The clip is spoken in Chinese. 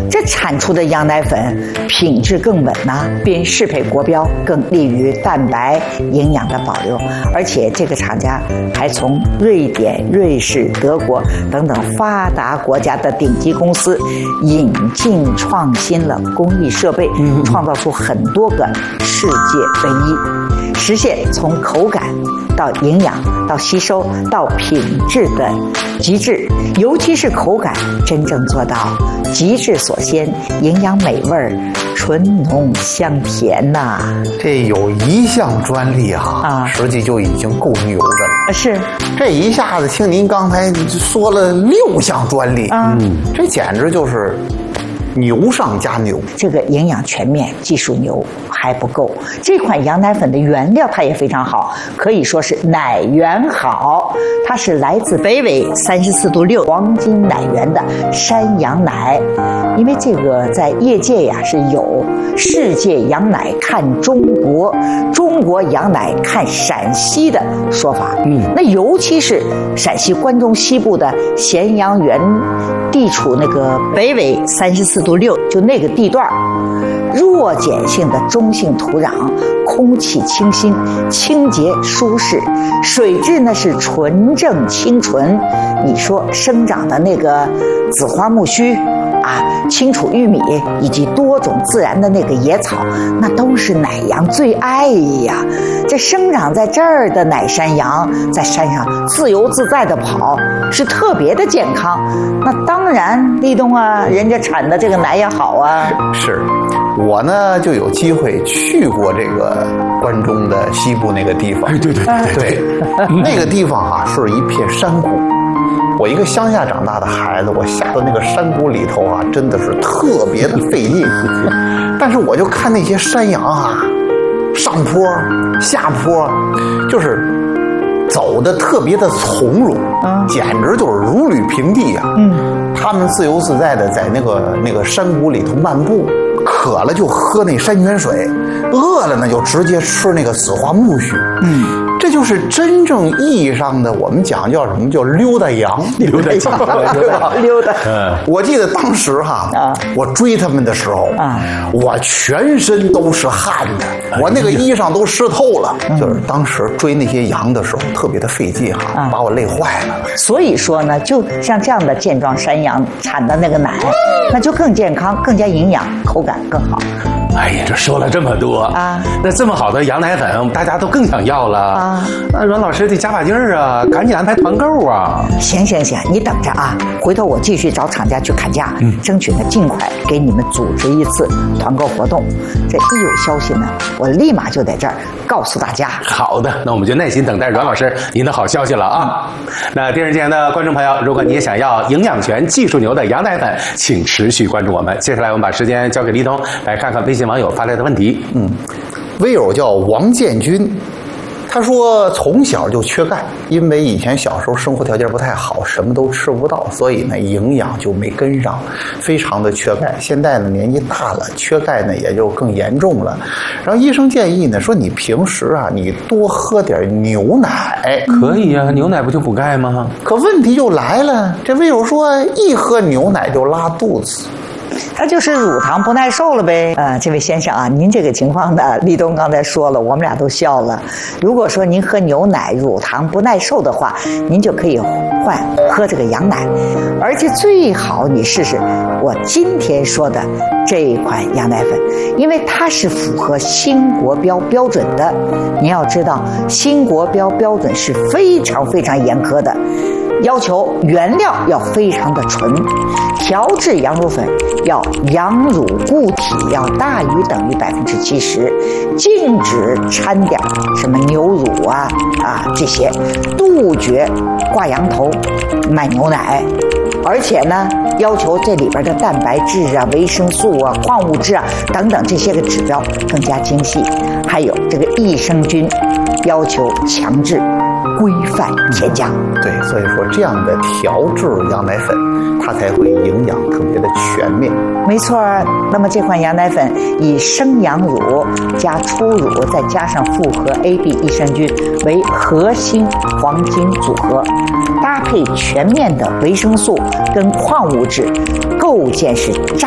这产出的羊奶粉品质更稳呐，并适配国标，更利于蛋白营养的保留。而且这个厂家还从瑞典、瑞士、德国等等发达国家的顶级公司引进创新了工艺设备，创造出很多个世界唯一，实现从口感到营养到吸收到品质的极致，尤其是口感真正做到极致所先，营养美味，醇浓香甜呐。 这有一项专利哈，实际就已经够牛的了。 是， 这一下子听您刚才说了6项专利，这简直就是牛上加牛。 这个营养全面，技术牛还不够。这款羊奶粉的原料它也非常好，可以说是奶源好。它是来自北纬34度6黄金奶源的山羊奶。因为这个在业界呀是有世界羊奶看中国，中国羊奶看陕西的说法。那尤其是陕西关中西部的咸阳源地处那个北纬34度6，就那个地段，弱碱性的中性土壤，空气清新、清洁舒适，水质呢是纯正清纯。你说生长的那个紫花苜蓿啊，青楚玉米以及多种自然的那个野草，那都是奶羊最爱呀。这生长在这儿的奶山羊，在山上自由自在的跑，是特别的健康。那当然，立冬啊，人家产的这个奶也好啊。 是，我呢就有机会去过这个关中的西部那个地方。对，那个地方啊是一片山谷。我一个乡下长大的孩子，我下到那个山谷里头啊，真的是特别的费劲。但是我就看那些山羊啊，上坡下坡，就是走的特别的从容，简直就是如履平地啊。他们自由自在的在那个山谷里头漫步，渴了就喝那山泉水，饿了呢就直接吃那个紫花苜蓿。这就是真正意义上的我们讲叫什么，叫溜达羊，溜达羊， 溜达。 我记得当时哈，我追他们的时候，我全身都是汗的，我那个衣裳都湿透了。就是当时追那些羊的时候特别的费劲哈，把我累坏了。 所以说呢，就像这样的健壮山羊产的那个奶，那就更健康、更加营养，口感更好。 哎呀，这说了这么多啊，那这么好的羊奶粉，大家都更想要了啊。那阮老师得加把劲儿啊，赶紧安排团购啊！ 行，你等着啊，回头我继续找厂家去砍价，争取呢尽快给你们组织一次团购活动。这一有消息呢，我立马就在这儿告诉大家。 好的，那我们就耐心等待阮老师您的好消息了啊。那电视前的观众朋友，如果你也想要营养全、技术牛的羊奶粉，请持续关注我们。接下来我们把时间交给立冬，来看看微信网友发来的问题。 微友叫王建军，他说从小就缺钙，因为以前小时候生活条件不太好，什么都吃不到，所以呢营养就没跟上，非常的缺钙。现在呢年纪大了，缺钙呢也就更严重了。然后医生建议呢说你平时啊你多喝点牛奶。 可以啊，牛奶不就补钙吗？ 可问题就来了，这微友说一喝牛奶就拉肚子。 他就是乳糖不耐受了呗。这位先生啊，您这个情况呢，立冬刚才说了，我们俩都笑了。如果说您喝牛奶乳糖不耐受的话，您就可以换喝这个羊奶，而且最好你试试我今天说的这一款羊奶粉，因为它是符合新国标标准的。您要知道，新国标标准是非常非常严苛的。要求原料要非常的纯，调制羊乳粉要羊乳固体要大于等于70%，禁止掺点什么牛乳啊这些，杜绝挂羊头卖牛奶。而且呢，要求这里边的蛋白质啊、维生素啊、矿物质啊等等这些个指标更加精细，还有这个益生菌要求强制规范添加。 对，所以说这样的调制羊奶粉，它才会营养特别的全面。 没错，那么这款羊奶粉以生羊乳加初乳再加上复合 AB 益生菌为核心黄金组合，搭配全面的维生素跟矿物质，构建是扎